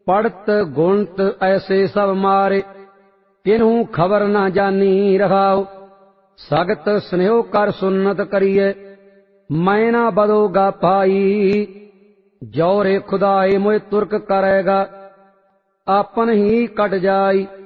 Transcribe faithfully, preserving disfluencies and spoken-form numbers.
पढ़त गुणत ऐसे सब मारे, किन्हू खबर न जानी रखाओ। सगत स्नेहो कर सुन्नत करिए, मैं ना बदोगा पाई। जौरे खुदाए मोए तुर्क करेगा, आपन ही कट जाई।